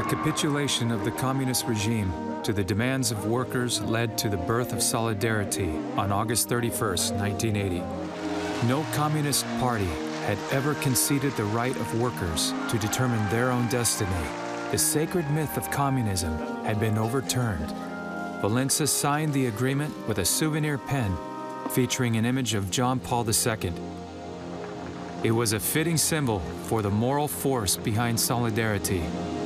capitulation of the communist regime to the demands of workers led to the birth of Solidarity on August 31st, 1980. No communist party had ever conceded the right of workers to determine their own destiny. The sacred myth of communism had been overturned. Walesa signed the agreement with a souvenir pen featuring an image of John Paul II. It was a fitting symbol for the moral force behind Solidarity.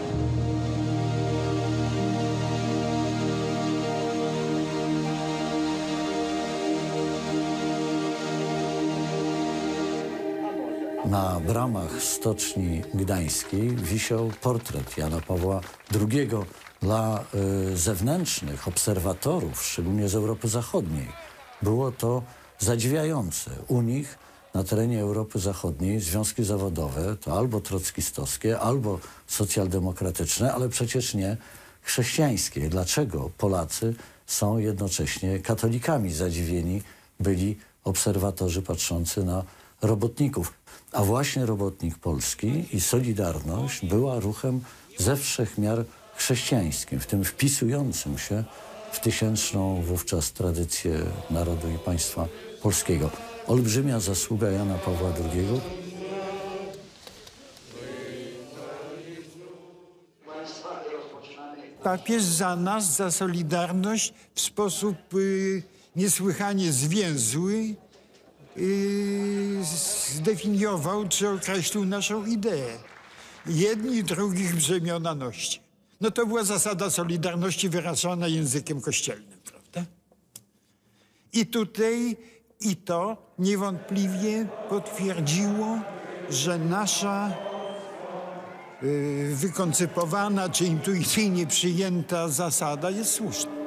Na bramach Stoczni Gdańskiej wisiał portret Jana Pawła II. Dla zewnętrznych obserwatorów, szczególnie z Europy Zachodniej, było to zadziwiające. U nich na terenie Europy Zachodniej związki zawodowe to albo trockistowskie, albo socjaldemokratyczne, ale przecież nie chrześcijańskie. Dlaczego Polacy są jednocześnie katolikami? Zadziwieni byli obserwatorzy patrzący na robotników. A właśnie Robotnik Polski i Solidarność była ruchem ze wszech miar chrześcijańskim, w tym wpisującym się w tysięczną wówczas tradycję narodu i państwa polskiego. Olbrzymia zasługa Jana Pawła II. Papież za nas, za Solidarność w sposób niesłychanie zwięzły zdefiniował czy określił naszą ideę. Jedni drugich brzemiona noście. No to była zasada Solidarności wyrażona językiem kościelnym, prawda? I tutaj i to niewątpliwie potwierdziło, że nasza wykoncypowana czy intuicyjnie przyjęta zasada jest słuszna.